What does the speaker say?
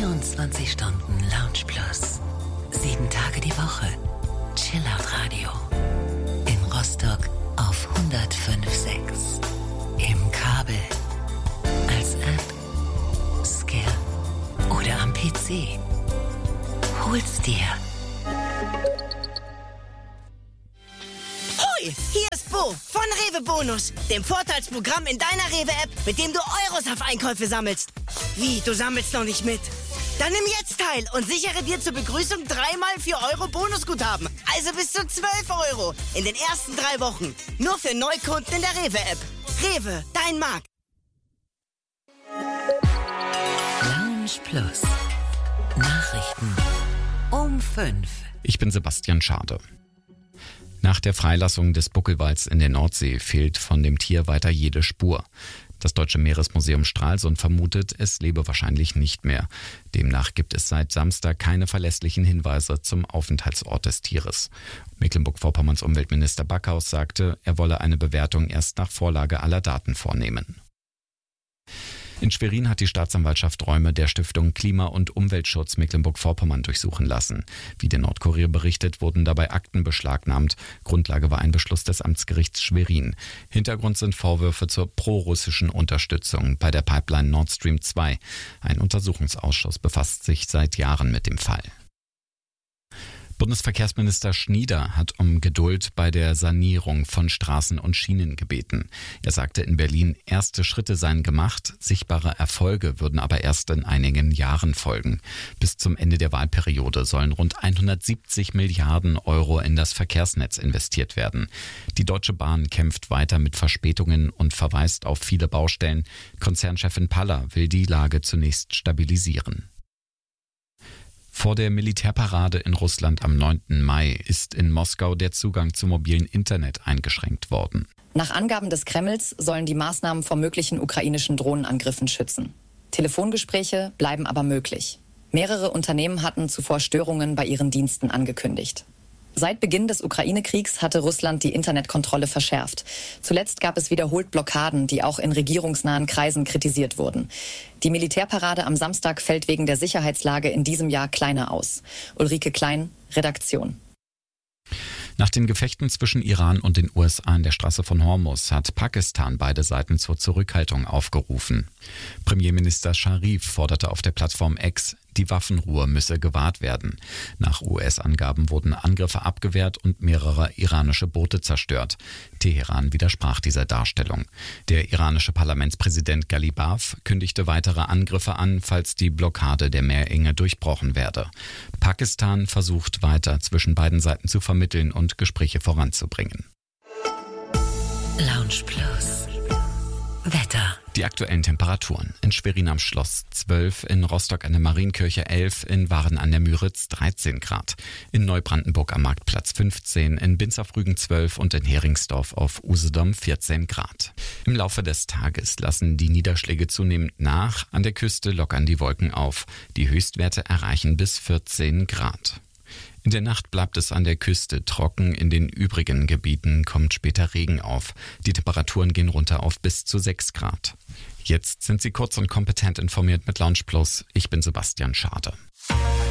24 Stunden Lounge Plus. 7 Tage die Woche. Chillout Radio. In Rostock auf 105.6. Im Kabel. Als App. Skill. Oder am PC. Hol's dir. Hoi, hier ist Bo von Rewe Bonus, dem Vorteilsprogramm in deiner Rewe-App, mit dem du Euros auf Einkäufe sammelst. Wie, du sammelst noch nicht mit? Dann nimm jetzt teil und sichere dir zur Begrüßung 3x 4 Euro Bonusguthaben. Also bis zu 12 Euro in den ersten 3 Wochen. Nur für Neukunden in der Rewe-App. Rewe, dein Markt. Lounge Plus. Nachrichten um 5. Ich bin Sebastian Schade. Nach der Freilassung des Buckelwals in der Nordsee fehlt von dem Tier weiter jede Spur. Das Deutsche Meeresmuseum Stralsund vermutet, es lebe wahrscheinlich nicht mehr. Demnach gibt es seit Samstag keine verlässlichen Hinweise zum Aufenthaltsort des Tieres. Mecklenburg-Vorpommerns Umweltminister Backhaus sagte, er wolle eine Bewertung erst nach Vorlage aller Daten vornehmen. In Schwerin hat die Staatsanwaltschaft Räume der Stiftung Klima- und Umweltschutz Mecklenburg-Vorpommern durchsuchen lassen. Wie der Nordkurier berichtet, wurden dabei Akten beschlagnahmt. Grundlage war ein Beschluss des Amtsgerichts Schwerin. Hintergrund sind Vorwürfe zur prorussischen Unterstützung bei der Pipeline Nord Stream 2. Ein Untersuchungsausschuss befasst sich seit Jahren mit dem Fall. Bundesverkehrsminister Schnieder hat um Geduld bei der Sanierung von Straßen und Schienen gebeten. Er sagte in Berlin, erste Schritte seien gemacht, sichtbare Erfolge würden aber erst in einigen Jahren folgen. Bis zum Ende der Wahlperiode sollen rund 170 Milliarden Euro in das Verkehrsnetz investiert werden. Die Deutsche Bahn kämpft weiter mit Verspätungen und verweist auf viele Baustellen. Konzernchefin Paller will die Lage zunächst stabilisieren. Vor der Militärparade in Russland am 9. Mai ist in Moskau der Zugang zum mobilen Internet eingeschränkt worden. Nach Angaben des Kremls sollen die Maßnahmen vor möglichen ukrainischen Drohnenangriffen schützen. Telefongespräche bleiben aber möglich. Mehrere Unternehmen hatten zuvor Störungen bei ihren Diensten angekündigt. Seit Beginn des Ukraine-Kriegs hatte Russland die Internetkontrolle verschärft. Zuletzt gab es wiederholt Blockaden, die auch in regierungsnahen Kreisen kritisiert wurden. Die Militärparade am Samstag fällt wegen der Sicherheitslage in diesem Jahr kleiner aus. Ulrike Klein, Redaktion. Nach den Gefechten zwischen Iran und den USA an der Straße von Hormuz hat Pakistan beide Seiten zur Zurückhaltung aufgerufen. Premierminister Sharif forderte auf der Plattform X, die Waffenruhe müsse gewahrt werden. Nach US-Angaben wurden Angriffe abgewehrt und mehrere iranische Boote zerstört. Teheran widersprach dieser Darstellung. Der iranische Parlamentspräsident Ghalibaf kündigte weitere Angriffe an, falls die Blockade der Meerenge durchbrochen werde. Pakistan versucht weiter zwischen beiden Seiten zu vermitteln und Gespräche voranzubringen. Lounge Plus. Wetter. Die aktuellen Temperaturen. In Schwerin am Schloss 12, in Rostock an der Marienkirche 11, in Waren an der Müritz 13 Grad, in Neubrandenburg am Marktplatz 15, in Binzerfrügen 12 und in Heringsdorf auf Usedom 14 Grad. Im Laufe des Tages lassen die Niederschläge zunehmend nach, an der Küste lockern die Wolken auf. Die Höchstwerte erreichen bis 14 Grad. In der Nacht bleibt es an der Küste trocken, in den übrigen Gebieten kommt später Regen auf. Die Temperaturen gehen runter auf bis zu 6 Grad. Jetzt sind Sie kurz und kompetent informiert mit Lounge Plus. Ich bin Sebastian Schade.